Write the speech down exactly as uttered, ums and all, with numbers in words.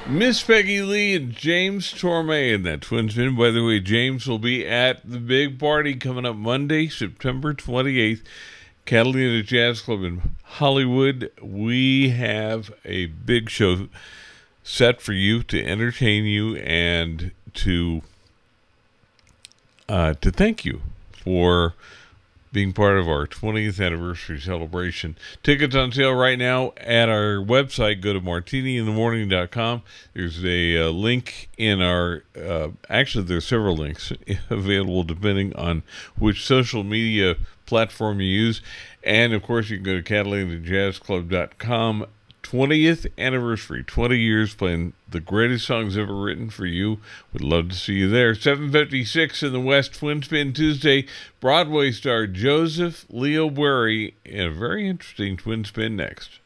Miss Peggy Lee and James Torme in that twin spin. By the way, James will be at the big party coming up Monday, September twenty-eighth, Catalina Jazz Club in Hollywood. We have a big show set for you to entertain you and to uh, to thank you for being part of our twentieth anniversary celebration. Tickets on sale right now at our website. Go to martini in the morning dot com. There's a uh, link in our, uh, actually there's several links available depending on which social media platform you use. And of course you can go to catalina jazz club dot com. twentieth anniversary, twenty years playing the greatest songs ever written for you. Would love to see you there. seven fifty-six in the West, Twin Spin Tuesday. Broadway star Joseph Leo Bury in a very interesting twin spin next.